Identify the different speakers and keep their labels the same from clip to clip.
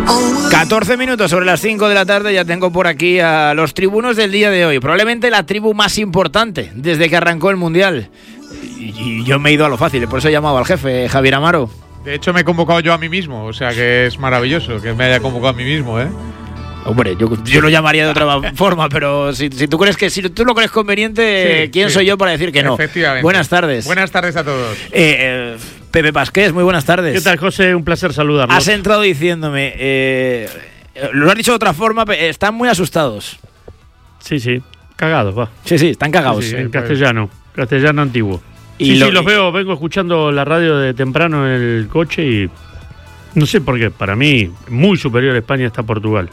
Speaker 1: 14 minutos sobre las 5 de la tarde, ya tengo por aquí a los tribunos del día de hoy. Probablemente la tribu más importante desde que arrancó el Mundial. Y yo me he ido a lo fácil, por eso he llamado al jefe, Javier Amaro.
Speaker 2: De hecho, me he convocado yo a mí mismo, o sea que es maravilloso que me haya convocado a mí mismo, ¿eh?
Speaker 1: Hombre, yo lo llamaría de otra forma, pero si tú lo crees conveniente, ¿quién soy yo para decir que no?
Speaker 2: Efectivamente.
Speaker 1: Buenas tardes.
Speaker 2: Buenas tardes a todos.
Speaker 1: Pepe Pasqués, muy buenas tardes.
Speaker 3: ¿Qué tal, José? Un placer saludarlos.
Speaker 1: Has entrado diciéndome, lo has dicho de otra forma, están muy asustados.
Speaker 3: Sí, cagados, va.
Speaker 1: Sí, están cagados.
Speaker 3: Sí, en castellano antiguo.
Speaker 1: Y
Speaker 3: los veo, vengo escuchando la radio de temprano en el coche y no sé por qué, para mí muy superior a España está Portugal,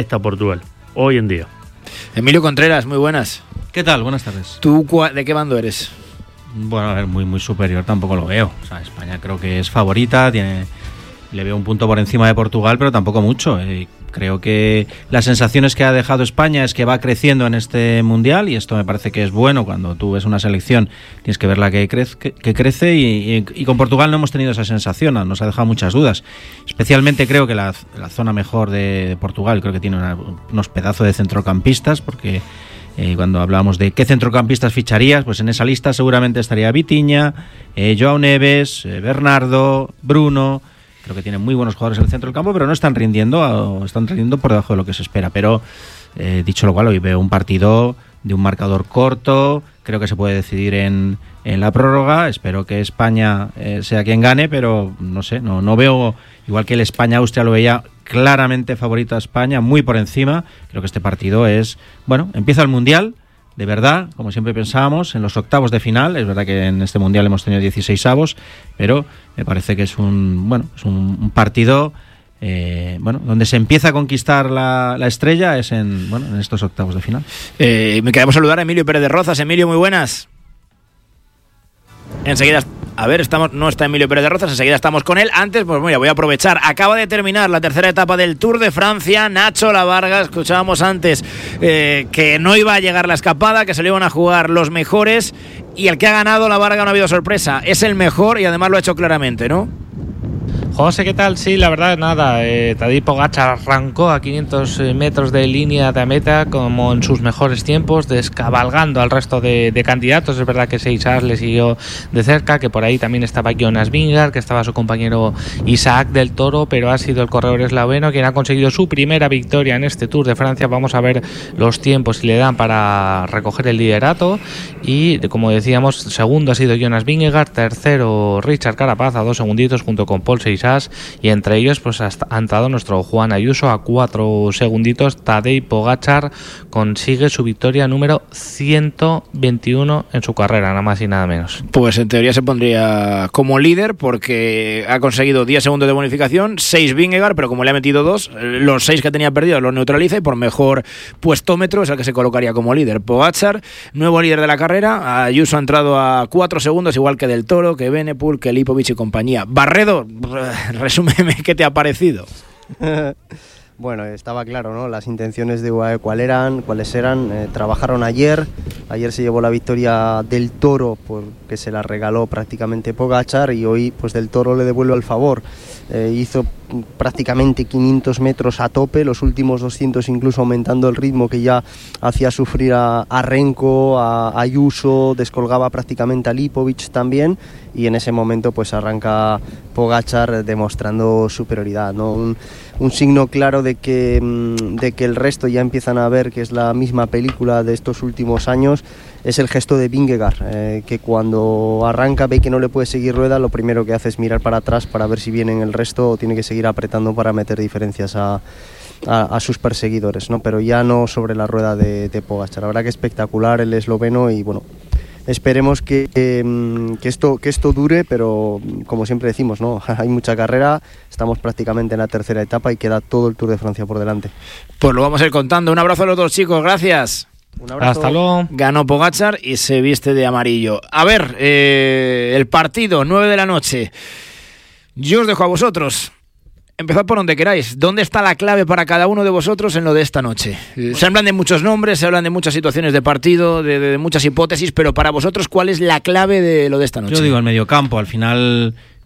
Speaker 3: hoy en día.
Speaker 1: Emilio Contreras, muy buenas.
Speaker 4: ¿Qué tal? Buenas tardes.
Speaker 1: ¿Tú de qué bando eres?
Speaker 4: Bueno, a ver, muy superior tampoco lo veo. O sea, España creo que es favorita, le veo un punto por encima de Portugal, pero tampoco mucho. Creo que las sensaciones que ha dejado España es que va creciendo en este Mundial, y esto me parece que es bueno. Cuando tú ves una selección tienes que verla que crece, y con Portugal no hemos tenido esa sensación, nos ha dejado muchas dudas. Especialmente creo que la zona mejor de Portugal, creo que tiene unos pedazos de centrocampistas, porque cuando hablábamos de qué centrocampistas ficharías, pues en esa lista seguramente estaría Vitinha, João Neves, Bernardo, Bruno. Creo que tienen muy buenos jugadores en el centro del campo, pero no están rindiendo por debajo de lo que se espera. Pero, dicho lo cual, hoy veo un partido de un marcador corto. Creo que se puede decidir en la prórroga. Espero que España sea quien gane, pero no sé, no veo, igual que el España-Austria lo veía claramente favorito a España, muy por encima. Creo que este partido empieza el Mundial. De verdad, como siempre pensábamos, en los octavos de final. Es verdad que en este Mundial hemos tenido 16avos, pero me parece que es un partido donde se empieza a conquistar la estrella, es en estos octavos de final.
Speaker 1: Me queremos saludar a Emilio Pérez de Rozas. Emilio, muy buenas. Enseguida, no está Emilio Pérez de Rozas, enseguida estamos con él. Antes, pues voy a aprovechar. Acaba de terminar la tercera etapa del Tour de Francia. Nacho Lavarga, escuchábamos antes que no iba a llegar la escapada, que se lo iban a jugar los mejores. Y el que ha ganado, Lavarga, no ha habido sorpresa. Es el mejor y además lo ha hecho claramente, ¿no?
Speaker 5: José, ¿qué tal? Sí, la verdad, nada. Tadej Pogačar arrancó a 500 metros de línea de meta como en sus mejores tiempos, descabalgando al resto de candidatos. Es verdad que Seixas le siguió de cerca, que por ahí también estaba Jonas Vingegaard, que estaba su compañero Isaac del Toro, pero ha sido el corredor esloveno quien ha conseguido su primera victoria en este Tour de Francia. Vamos a ver los tiempos si le dan para recoger el liderato. Y, como decíamos, segundo ha sido Jonas Vingegaard, tercero Richard Carapaz a 2 segunditos junto con Paul Seixas, y entre ellos pues ha entrado nuestro Juan Ayuso a 4 segunditos. Tadej Pogačar consigue su victoria número 121 en su carrera, nada más y nada menos.
Speaker 1: Pues en teoría se pondría como líder porque ha conseguido 10 segundos de bonificación, 6 Vingegaard, pero como le ha metido 2, los 6 que tenía perdidos los neutraliza, y por mejor puestómetro es el que se colocaría como líder. Pogačar, nuevo líder de la carrera. Ayuso ha entrado a 4 segundos, igual que Del Toro, que Benepul, que Lipovic y compañía. Barredo, resúmeme qué te ha parecido.
Speaker 6: Bueno, estaba claro, ¿no? Las intenciones de UAE cuáles eran. Trabajaron ayer se llevó la victoria Del Toro, porque se la regaló prácticamente Pogačar, y hoy pues Del Toro le devuelve el favor. Hizo prácticamente 500 metros a tope, los últimos 200 incluso aumentando el ritmo, que ya hacía sufrir a Renko, a Ayuso, descolgaba prácticamente a Lipovic también, y en ese momento pues arranca Pogačar demostrando superioridad, ¿no? Un signo claro de que el resto ya empiezan a ver que es la misma película de estos últimos años. Es el gesto de Vingegaard, que cuando arranca ve que no le puede seguir rueda, lo primero que hace es mirar para atrás para ver si vienen el resto, o tiene que seguir apretando para meter diferencias a sus perseguidores, ¿no? Pero ya no sobre la rueda de Pogačar. La verdad que espectacular el esloveno, y bueno, esperemos que esto dure, pero como siempre decimos, ¿no? Hay mucha carrera, estamos prácticamente en la tercera etapa y queda todo el Tour de Francia por delante.
Speaker 1: Pues lo vamos a ir contando. Un abrazo a los dos, chicos, gracias.
Speaker 6: Un abrazo.
Speaker 5: Hasta luego.
Speaker 1: Ganó Pogačar y se viste de amarillo. A ver, el partido, 9 de la noche. Yo os dejo a vosotros. Empezad por donde queráis. ¿Dónde está la clave para cada uno de vosotros en lo de esta noche? Se hablan de muchos nombres, se hablan de muchas situaciones de partido, de muchas hipótesis, pero para vosotros, ¿cuál es la clave de lo de esta noche?
Speaker 4: Yo digo el mediocampo. Al final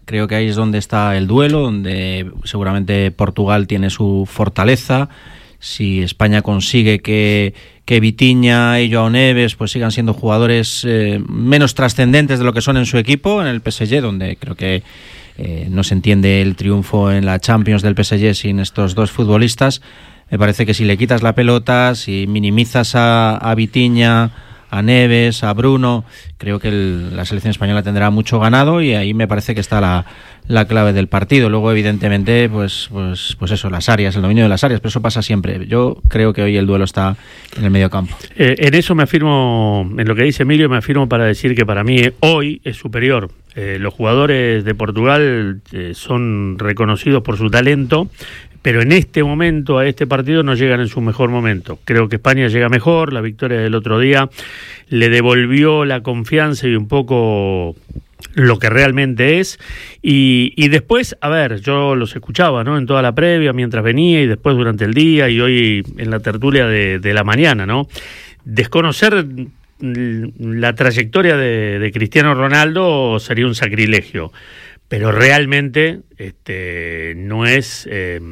Speaker 4: creo que ahí es donde está el duelo, donde seguramente Portugal tiene su fortaleza. Si España consigue que Vitinha y Joao Neves pues sigan siendo jugadores menos trascendentes de lo que son en su equipo, en el PSG, donde creo que no se entiende el triunfo en la Champions del PSG sin estos dos futbolistas. Me parece que si le quitas la pelota, si minimizas a Vitinha, a Neves, a Bruno, creo que la selección española tendrá mucho ganado, y ahí me parece que está la clave del partido. Luego, evidentemente, pues eso, las áreas, el dominio de las áreas, pero eso pasa siempre. Yo creo que hoy el duelo está en el medio campo.
Speaker 3: En eso me afirmo, en lo que dice Emilio, me afirmo para decir que para mí hoy es superior. Los jugadores de Portugal son reconocidos por su talento, pero en este momento, a este partido, no llegan en su mejor momento. Creo que España llega mejor. La victoria del otro día le devolvió la confianza y un poco lo que realmente es. Y después, a ver, yo los escuchaba, ¿no?, en toda la previa, mientras venía, y después durante el día, y hoy en la tertulia de la mañana, ¿no? Desconocer la trayectoria de Cristiano Ronaldo sería un sacrilegio. Pero realmente no es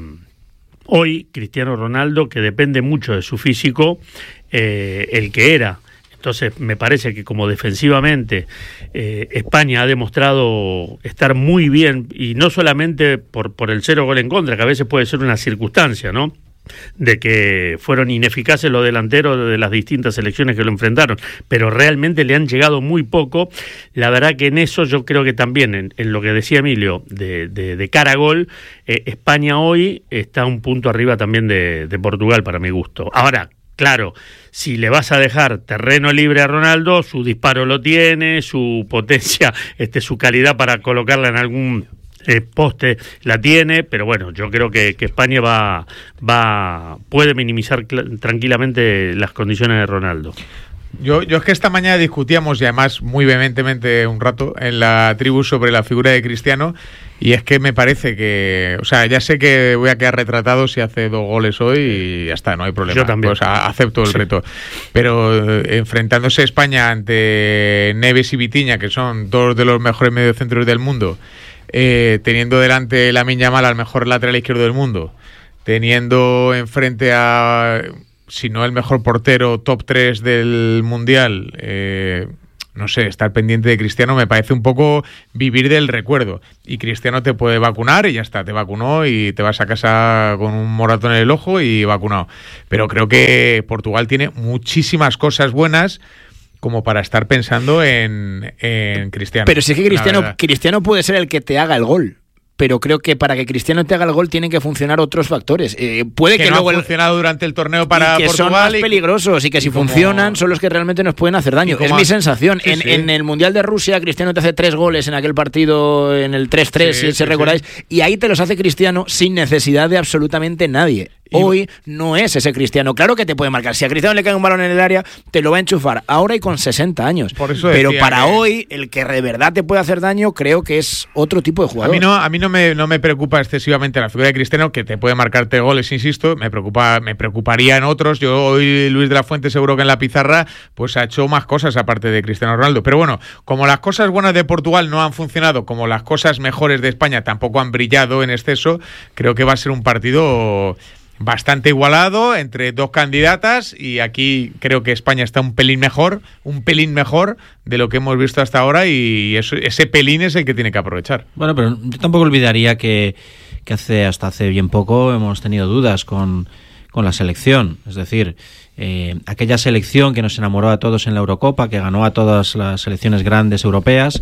Speaker 3: hoy Cristiano Ronaldo, que depende mucho de su físico, el que era. Entonces me parece que como defensivamente España ha demostrado estar muy bien, y no solamente por el 0 gol en contra, que a veces puede ser una circunstancia, ¿no?, de que fueron ineficaces los delanteros de las distintas selecciones que lo enfrentaron, pero realmente le han llegado muy poco. La verdad que en eso yo creo que también, en lo que decía Emilio, de cara a gol, España hoy está un punto arriba también de Portugal, para mi gusto. Ahora, claro, si le vas a dejar terreno libre a Ronaldo, su disparo lo tiene, su potencia, su calidad para colocarla en algún poste la tiene, pero bueno, yo creo que España puede minimizar tranquilamente las condiciones de Ronaldo.
Speaker 2: Yo es que esta mañana discutíamos, y además muy vehementemente un rato, en la tribu sobre la figura de Cristiano, y es que me parece que, o sea, ya sé que voy a quedar retratado si hace 2 goles hoy y ya está, no hay problema.
Speaker 3: Yo también.
Speaker 2: Pues acepto el reto. Pero enfrentándose España ante Neves y Vitinha, que son 2 de los mejores mediocentros del mundo, teniendo delante Lamine Yamal al mejor lateral izquierdo del mundo, teniendo enfrente a, si no el mejor portero, top 3 del mundial, no sé, estar pendiente de Cristiano me parece un poco vivir del recuerdo. Y Cristiano te puede vacunar y ya está, te vacunó y te vas a casa con un moratón en el ojo y vacunado. Pero creo que Portugal tiene muchísimas cosas buenas como para estar pensando en Cristiano.
Speaker 1: Pero sí que Cristiano puede ser el que te haga el gol. Pero creo que para que Cristiano te haga el gol tienen que funcionar otros factores. Puede que
Speaker 2: no
Speaker 1: luego
Speaker 2: ha funcionado durante el torneo para
Speaker 1: y que
Speaker 2: Portugal.
Speaker 1: Son más peligrosos y que si funcionan son los que realmente nos pueden hacer daño. Es mi sensación. Sí, en el Mundial de Rusia, Cristiano te hace 3 goles en aquel partido, en el 3-3, si recordáis. Y ahí te los hace Cristiano sin necesidad de absolutamente nadie. Hoy no es ese Cristiano. Claro que te puede marcar. Si a Cristiano le cae un balón en el área, te lo va a enchufar. Ahora y con 60 años. Pero para hoy, el que de verdad te puede hacer daño, creo que es otro tipo de jugador.
Speaker 2: A mí no me preocupa excesivamente la figura de Cristiano, que te puede marcarte goles, insisto. Me preocuparía en otros. Yo hoy, Luis de la Fuente, seguro que en la pizarra pues ha hecho más cosas aparte de Cristiano Ronaldo. Pero bueno, como las cosas buenas de Portugal no han funcionado, como las cosas mejores de España tampoco han brillado en exceso, creo que va a ser un partido bastante igualado entre 2 candidatas, y aquí creo que España está un pelín mejor de lo que hemos visto hasta ahora, y ese pelín es el que tiene que aprovechar.
Speaker 4: Bueno, pero yo tampoco olvidaría que hasta hace bien poco hemos tenido dudas con la selección, es decir, aquella selección que nos enamoró a todos en la Eurocopa, que ganó a todas las selecciones grandes europeas,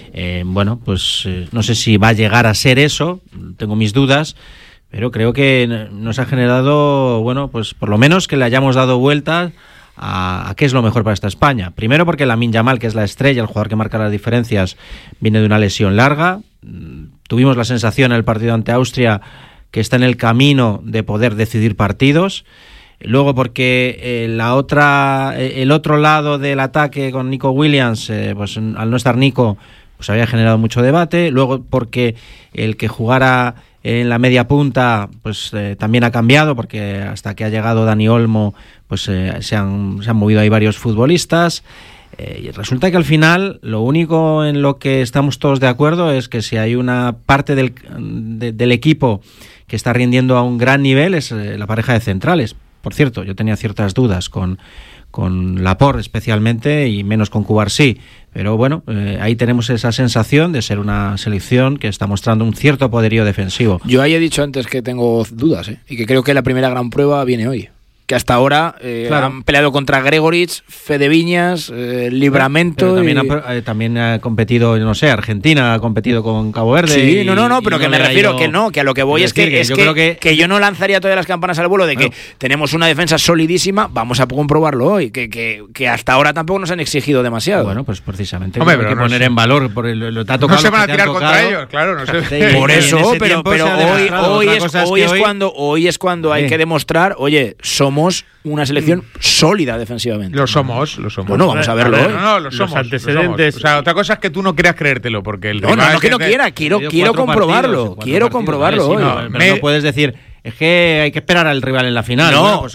Speaker 4: no sé si va a llegar a ser eso, tengo mis dudas. Pero creo que nos ha generado, pues por lo menos que le hayamos dado vueltas a qué es lo mejor para esta España. Primero porque Lamine Yamal, que es la estrella, el jugador que marca las diferencias, viene de una lesión larga. Tuvimos la sensación en el partido ante Austria que está en el camino de poder decidir partidos. Luego porque el otro lado del ataque con Nico Williams, al no estar Nico, pues había generado mucho debate. Luego porque el que jugara en la media punta también ha cambiado, porque hasta que ha llegado Dani Olmo se han movido ahí varios futbolistas. Y resulta que al final lo único en lo que estamos todos de acuerdo es que si hay una parte del equipo que está rindiendo a un gran nivel es la pareja de centrales. Por cierto, yo tenía ciertas dudas con Laporte especialmente y menos con Cubarsí, pero bueno, ahí tenemos esa sensación de ser una selección que está mostrando un cierto poderío defensivo.
Speaker 1: Yo ahí he dicho antes que tengo dudas, y que creo que la primera gran prueba viene hoy. Que hasta ahora han peleado contra Gregoric, Fede Viñas, Livramento.
Speaker 4: Pero también ha competido, no sé, Argentina ha competido con Cabo Verde.
Speaker 1: Sí, pero que me refiero que a lo que voy es que yo no lanzaría todas las campanas al vuelo de que tenemos una defensa solidísima, vamos a comprobarlo hoy, que hasta ahora tampoco nos han exigido demasiado.
Speaker 4: Bueno, pues precisamente hay que poner en valor por lo que ha tocado.
Speaker 2: No se van a tirar contra ellos, claro, no sé.
Speaker 1: Por eso, pero hoy es cuando hay que demostrar, oye, somos una selección sólida defensivamente.
Speaker 2: Lo somos.
Speaker 1: Bueno, vamos a verlo hoy.
Speaker 2: No, lo somos.
Speaker 3: Los antecedentes.
Speaker 2: O sea, otra cosa es que tú no quieras creértelo, porque el
Speaker 1: rival no que no quiera, quiero comprobarlo. Quiero comprobarlo hoy.
Speaker 4: Pero no puedes decir, es que hay que esperar al rival en la final.
Speaker 1: No.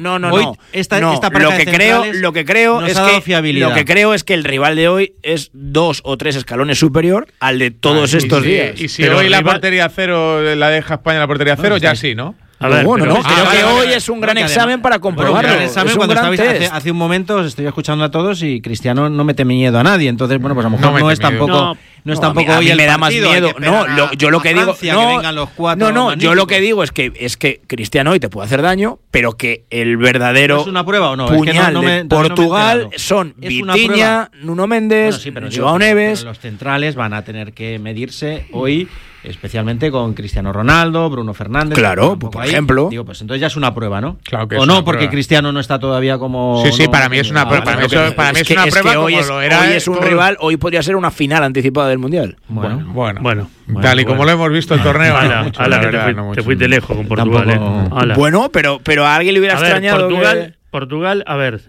Speaker 1: Lo que creo es que el rival de hoy es 2 o 3 escalones superior al de todos estos días.
Speaker 2: Y si hoy la portería cero la deja España en la portería cero, ya sí, ¿no?
Speaker 1: Creo que hoy es un gran examen para comprobarlo.
Speaker 4: Hace un momento os estoy escuchando a todos y Cristiano no mete miedo a nadie, entonces bueno, pues a lo mejor no es tampoco hoy el
Speaker 1: me da más miedo. Yo lo que digo, yo lo que digo es que Cristiano hoy te puede hacer daño, pero que el verdadero
Speaker 4: ¿es una prueba o no?
Speaker 1: puñal de Portugal son Vitinha, Nuno Méndez, Joao Neves.
Speaker 4: Los centrales van a tener que medirse hoy, especialmente con Cristiano Ronaldo, Bruno Fernández.
Speaker 1: Claro, por ejemplo.
Speaker 4: Digo, pues entonces ya es una prueba, ¿no?
Speaker 2: Claro que
Speaker 4: o no, porque prueba. Cristiano no está todavía como...
Speaker 2: Sí, para mí es una prueba. Para mí es una prueba como lo era.
Speaker 1: Hoy es un rival, hoy podría ser una final anticipada del Mundial.
Speaker 2: Bueno. Tal y como lo hemos visto el torneo.
Speaker 3: Te fuiste lejos con Portugal.
Speaker 1: Bueno, pero a alguien le hubiera extrañado.
Speaker 3: Portugal, a ver...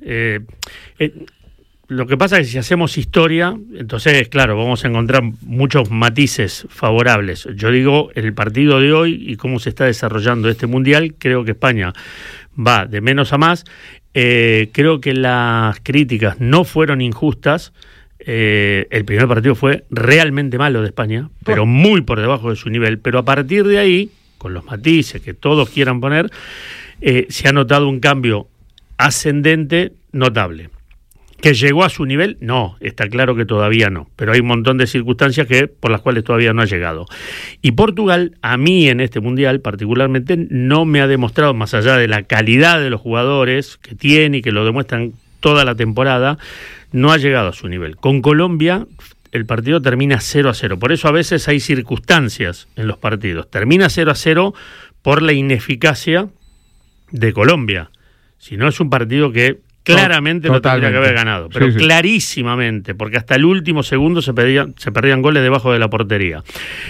Speaker 3: Lo que pasa es que si hacemos historia, entonces, claro, vamos a encontrar muchos matices favorables. Yo digo, en el partido de hoy y cómo se está desarrollando este Mundial, creo que España va de menos a más. Creo que las críticas no fueron injustas. El primer partido fue realmente malo de España, pero muy por debajo de su nivel. Pero a partir de ahí, con los matices que todos quieran poner, se ha notado un cambio ascendente notable. ¿Que llegó a su nivel? No, está claro que todavía no, pero hay un montón de circunstancias por las cuales todavía no ha llegado. Y Portugal, a mí en este Mundial particularmente, no me ha demostrado, más allá de la calidad de los jugadores que tiene y que lo demuestran toda la temporada, no ha llegado a su nivel. Con Colombia el partido termina 0-0, por eso a veces hay circunstancias en los partidos. Termina 0-0 por la ineficacia de Colombia, si no es un partido que... Claramente no tendría que haber ganado, pero clarísimamente, porque hasta el último segundo se perdían goles debajo de la portería.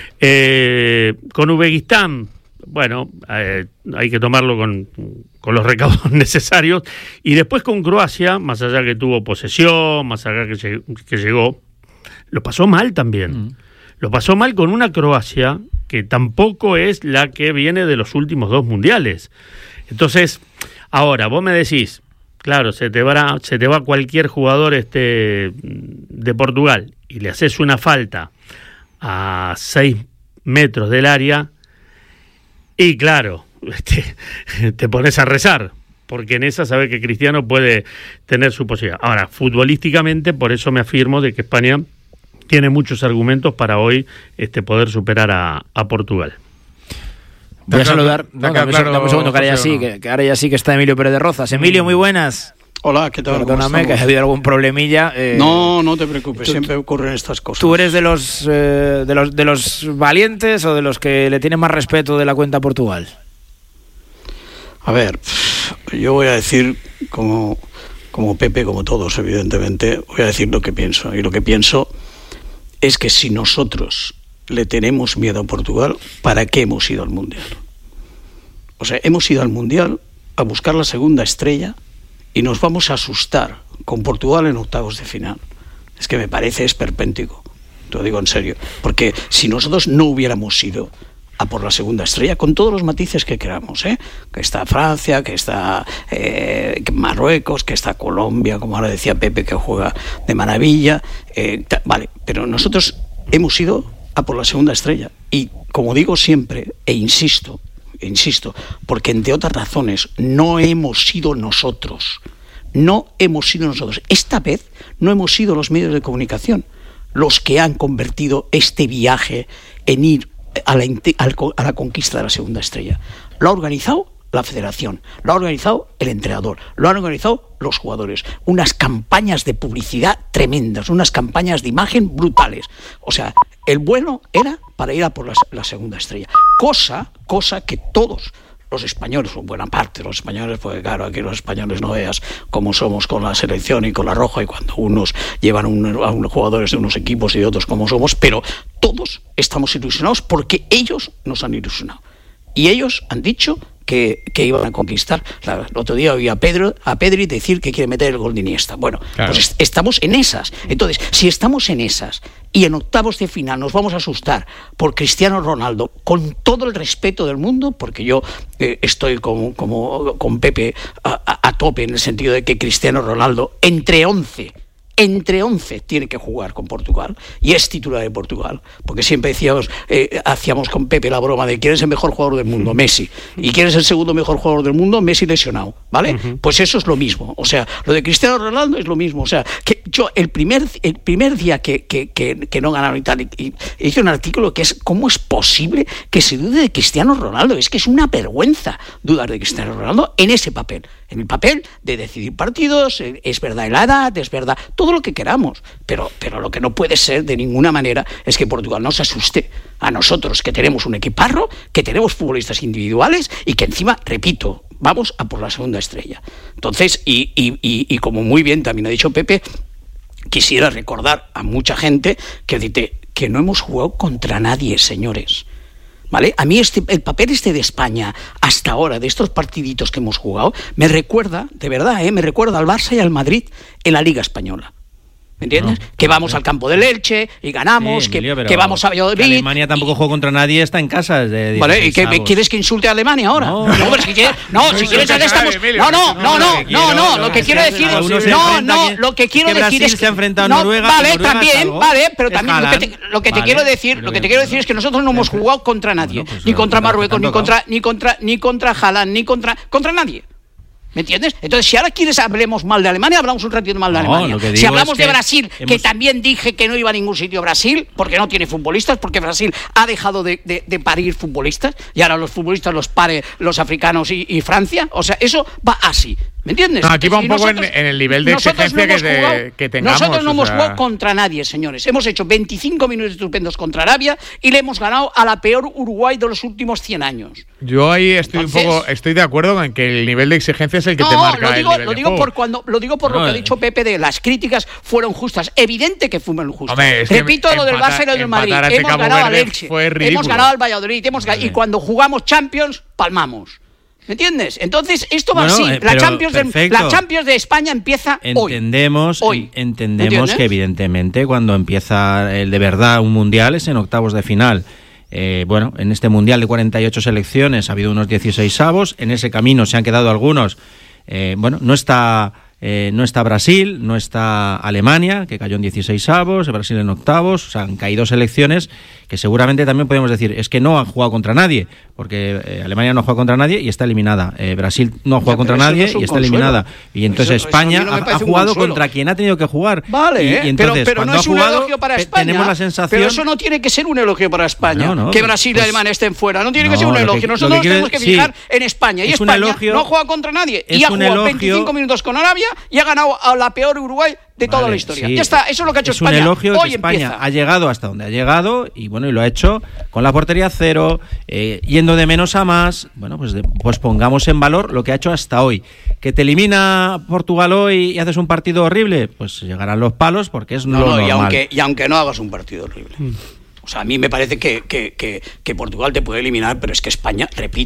Speaker 3: Con Uzbekistán, bueno, hay que tomarlo con los recaudos necesarios. Y después con Croacia, más allá que tuvo posesión, más allá que llegó, lo pasó mal también. Lo pasó mal con una Croacia que tampoco es la que viene de los últimos 2 mundiales. Entonces, ahora, vos me decís... Claro, se te va cualquier jugador de Portugal y le haces una falta a 6 metros del área y claro, te pones a rezar, porque en esa sabes que Cristiano puede tener su posibilidad. Ahora, futbolísticamente, por eso me afirmo de que España tiene muchos argumentos para hoy poder superar a Portugal.
Speaker 1: Voy a saludar, dame un segundo, que ahora ya sí que está Emilio Pérez de Rozas. Emilio, muy buenas.
Speaker 7: Hola, ¿qué tal?
Speaker 1: Perdóname, que ha habido algún problemilla.
Speaker 7: No te preocupes, siempre ocurren estas cosas.
Speaker 1: ¿Tú eres de los valientes o de los que le tienen más respeto de la cuenta a Portugal?
Speaker 7: A ver, yo voy a decir, como Pepe, como todos, evidentemente, voy a decir lo que pienso. Y lo que pienso es que si nosotros le tenemos miedo a Portugal, ¿para qué hemos ido al Mundial? O sea, hemos ido al Mundial a buscar la segunda estrella y nos vamos a asustar con Portugal en octavos de final. Es que me parece esperpéntico, te lo digo en serio, porque si nosotros no hubiéramos ido a por la segunda estrella, con todos los matices que queramos, que está Francia, que está Marruecos, que está Colombia, como ahora decía Pepe, que juega de maravilla, vale, pero nosotros hemos ido a por la segunda estrella, y como digo siempre, e insisto, porque entre otras razones no hemos sido nosotros. Esta vez no hemos sido los medios de comunicación los que han convertido este viaje en ir a la conquista de la segunda estrella. Lo ha organizado la federación, lo ha organizado el entrenador, lo han organizado los jugadores. Unas campañas de publicidad tremendas, unas campañas de imagen brutales. O sea, el vuelo era para ir a por la segunda estrella. Cosa que todos los españoles, o buena parte de los españoles, porque claro, aquí los españoles no veas cómo somos con la selección y con la roja, y cuando unos llevan a unos jugadores de unos equipos y de otros como somos, pero todos estamos ilusionados porque ellos nos han ilusionado. Y ellos han dicho que iban a conquistar. El otro día oí a Pedri decir que quiere meter el gol de Iniesta. Bueno, claro, pues estamos en esas. Entonces, si estamos en esas y en octavos de final nos vamos a asustar por Cristiano Ronaldo, con todo el respeto del mundo, porque yo estoy con Pepe a tope, en el sentido de que Cristiano Ronaldo entre 11 tiene que jugar con Portugal, y es titular de Portugal, porque siempre hacíamos con Pepe la broma de ¿quién es el mejor jugador del mundo? Messi. ¿Y quién es el segundo mejor jugador del mundo? Messi lesionado, ¿vale? Pues eso es lo mismo. O sea, lo de Cristiano Ronaldo es lo mismo. O sea, que yo el primer día que no ganaron y tal, y hice un artículo que es ¿cómo es posible que se dude de Cristiano Ronaldo? Es que es una vergüenza dudar de Cristiano Ronaldo en ese papel. En el papel de decidir partidos, es verdad en la edad, es verdad todo lo que queramos, pero lo que no puede ser de ninguna manera es que Portugal nos asuste a nosotros, que tenemos un equiparro, que tenemos futbolistas individuales y que encima, repito, vamos a por la segunda estrella. Entonces, y como muy bien también ha dicho Pepe, quisiera recordar a mucha gente que dice que no hemos jugado contra nadie, señores. ¿Vale? A mí el papel de España hasta ahora, de estos partiditos que hemos jugado, me recuerda, de verdad, me recuerda al Barça y al Madrid en la Liga Española. ¿Me entiendes? Que vamos al campo del Elche y ganamos, sí, Emilio, que vamos a Valladolid.
Speaker 4: Alemania tampoco jugó contra nadie, está en casa.
Speaker 7: ¿Vale? ¿Y quieres que insulte a Alemania ahora? No, pero si quieres, ya estamos. No, lo que quiero decir es. Lo que quiero decir es que.
Speaker 4: Se ha enfrentado a Noruega.
Speaker 7: Vale, pero también lo que te quiero decir es que nosotros no hemos jugado contra nadie, ni contra Marruecos, ni contra Haaland, ni contra nadie. ¿Me entiendes? Entonces, si ahora quieres hablemos mal de Alemania, hablamos un ratito mal de Alemania. Si hablamos de Brasil, que también dije que no iba a ningún sitio Brasil, porque no tiene futbolistas, porque Brasil ha dejado de parir futbolistas, y ahora los futbolistas los pare los africanos y Francia. O sea, eso va así. ¿Me entiendes?
Speaker 2: No, aquí va un poco en el nivel de exigencia que tengamos.
Speaker 7: Nosotros no hemos jugado contra nadie, señores. Hemos hecho 25 minutos estupendos contra Arabia y le hemos ganado a la peor Uruguay de los últimos 100 años.
Speaker 2: Yo ahí estoy de acuerdo en que el nivel de exigencia es el que te marca el nivel de juego.
Speaker 7: Lo digo por lo que ha dicho Pepe de las críticas fueron justas. Evidente que fueron justas.
Speaker 2: Hombre,
Speaker 7: repito lo del Barça y lo del Madrid. Hemos ganado al Elche, hemos ganado al Valladolid, y cuando jugamos Champions, palmamos. ¿Me entiendes? Entonces, esto va así. La Champions de España empieza hoy.
Speaker 4: Entendemos que, evidentemente, cuando empieza el de verdad un mundial es en octavos de final. En este mundial de 48 selecciones ha habido unos 16avos. En ese camino se han quedado algunos. No está Brasil, no está Alemania, que cayó en 16avos, Brasil en octavos. O sea, han caído selecciones que seguramente también podemos decir es que no han jugado contra nadie, porque Alemania no ha jugado contra nadie y está eliminada. Brasil no ha jugado contra nadie y está eliminada. Y entonces España ha jugado contra quien ha tenido que jugar.
Speaker 7: Vale,
Speaker 4: y entonces,
Speaker 7: pero no es un elogio para España.
Speaker 4: Tenemos la sensación.
Speaker 7: Pero eso no tiene que ser un elogio para España. Que Brasil y Alemania estén fuera. No tiene que ser un elogio. Nosotros nos tenemos que fijar en España. Y España no ha jugado contra nadie. Y ha jugado 25 minutos con Arabia y ha ganado a la peor Uruguay de toda la historia. Ya está, eso es lo que ha hecho España.
Speaker 4: Es un elogio
Speaker 7: hoy
Speaker 4: que España ha llegado hasta donde ha llegado y lo ha hecho con la portería cero, yendo de menos a más. Pues pongamos en valor lo que ha hecho hasta hoy. Que te elimina Portugal hoy y haces un partido horrible, pues llegarán los palos porque es lo normal.
Speaker 7: Y aunque no hagas un partido horrible. O sea, a mí me parece que Portugal te puede eliminar, pero es que España, repito,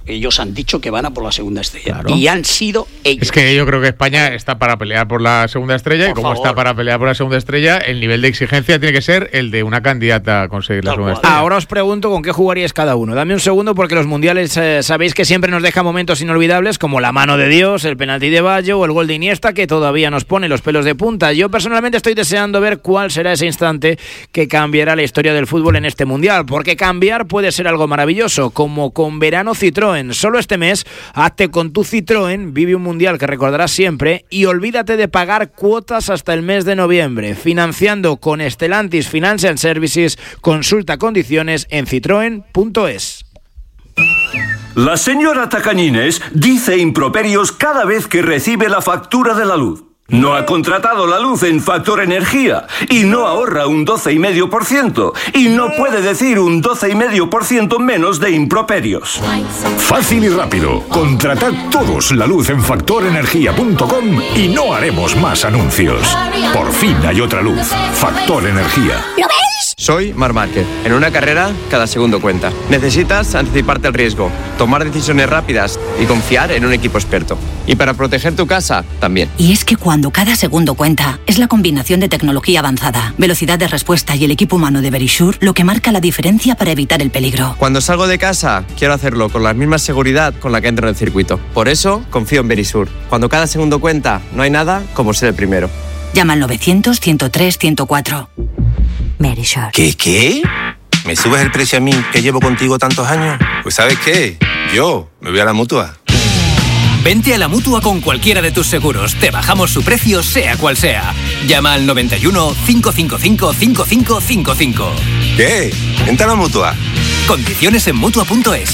Speaker 7: Ellos han dicho que van a por la segunda estrella. Claro. Y han sido ellos.
Speaker 2: Es que yo creo que España está para pelear por la segunda estrella, y como está para pelear por la segunda estrella, el nivel de exigencia tiene que ser el de una candidata a conseguir la segunda estrella.
Speaker 1: Ahora os pregunto con qué jugaríais cada uno. Dame un segundo, porque los mundiales sabéis que siempre nos dejan momentos inolvidables, como la mano de Dios, el penalti de Baggio o el gol de Iniesta, que todavía nos pone los pelos de punta. Yo personalmente estoy deseando ver cuál será ese instante que cambiará la historia del fútbol en este mundial, porque cambiar puede ser algo maravilloso, como con Verano Citroën. Solo este mes, hazte con tu Citroën, vive un mundial que recordarás siempre y olvídate de pagar cuotas hasta el mes de noviembre. Financiando con Stellantis Financial Services, consulta condiciones en citroen.es.
Speaker 8: La señora Tacañines dice improperios cada vez que recibe la factura de la luz. No ha contratado la luz en Factor Energía y no ahorra un 12,5% y no puede decir un 12,5% menos de improperios.
Speaker 9: Fácil y rápido. Contratad todos la luz en factorenergia.com y no haremos más anuncios. Por fin hay otra luz. Factor Energía.
Speaker 10: ¿Lo ves? Soy Marc Márquez. En una carrera, cada segundo cuenta. Necesitas anticiparte al riesgo, tomar decisiones rápidas y confiar en un equipo experto. Y para proteger tu casa, también.
Speaker 11: Y es que cuando cada segundo cuenta, es la combinación de tecnología avanzada, velocidad de respuesta y el equipo humano de Verisure lo que marca la diferencia para evitar el peligro.
Speaker 10: Cuando salgo de casa, quiero hacerlo con la misma seguridad con la que entro en el circuito. Por eso, confío en Verisure. Cuando cada segundo cuenta, no hay nada como ser el primero.
Speaker 11: Llama al 900-103-104. Verisure.
Speaker 12: ¿Qué? ¿Me subes el precio a mí, que llevo contigo tantos años? Pues ¿sabes qué? Yo me voy a la Mutua.
Speaker 13: Vente a la Mutua con cualquiera de tus seguros. Te bajamos su precio, sea cual sea. Llama al 91 555 5555.
Speaker 12: ¿Qué? Vente a la Mutua.
Speaker 13: Condiciones en Mutua.es.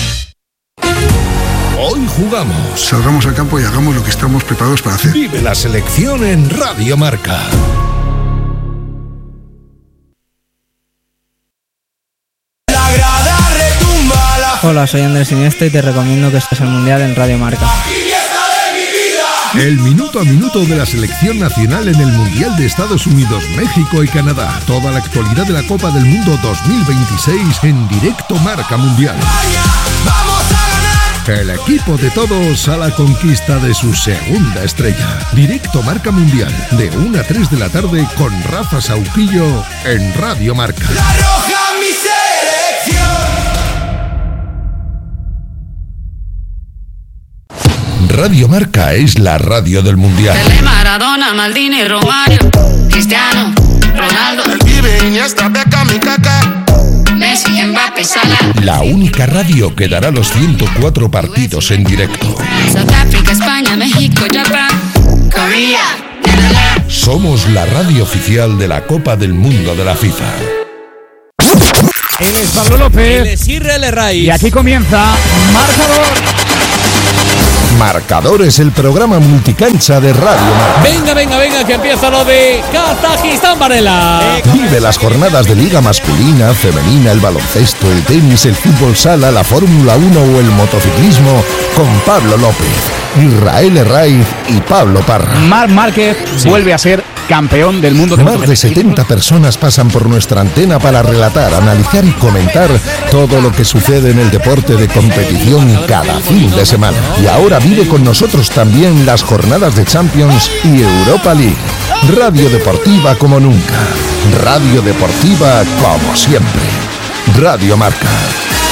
Speaker 14: Hoy jugamos.
Speaker 15: Salgamos al campo y hagamos lo que estamos preparados para hacer.
Speaker 14: Vive la selección en Radio Marca.
Speaker 16: Hola, soy Andrés Iniesta y te recomiendo que estés al Mundial en Radio Marca.
Speaker 14: El minuto a minuto de la selección nacional en el Mundial de Estados Unidos, México y Canadá. Toda la actualidad de la Copa del Mundo 2026 en directo Marca Mundial. El equipo de todos a la conquista de su segunda estrella. Directo Marca Mundial, de 1 a 3 de la tarde con Rafa Sauquillo en Radio Marca.
Speaker 17: La roja, mi selección.
Speaker 14: Radio Marca es la radio del Mundial.
Speaker 18: Pelé, Maradona, Maldini, Romario, Cristiano, Ronaldo,
Speaker 17: El Pibe, Iniesta, Beckham y Kaká,
Speaker 18: Messi, Mbappé, Salah.
Speaker 14: La única radio que dará los 104 partidos en directo.
Speaker 18: Sudáfrica, España, México, Japón, Corea, Netherlands.
Speaker 14: Somos la radio oficial de la Copa del Mundo de la FIFA.
Speaker 19: Él es Pablo López.
Speaker 20: Él es Israel Herraiz.
Speaker 19: Y aquí comienza Marcador.
Speaker 14: Marcador es el programa multicancha de Radio Marca.
Speaker 20: Venga, que empieza lo de Kazajistán, Varela.
Speaker 14: Vive las jornadas de Liga masculina, femenina, el baloncesto, el tenis, el fútbol sala, la Fórmula 1 o el motociclismo con Pablo López, Israel Herraiz y Pablo Parra.
Speaker 19: Marc Márquez vuelve a ser campeón del mundo de
Speaker 14: Más de 70 personas pasan por nuestra antena para relatar, analizar y comentar todo lo que sucede en el deporte de competición cada fin de semana. Y ahora vive con nosotros también las jornadas de Champions y Europa League. Radio deportiva como nunca. Radio deportiva como siempre. Radio Marca.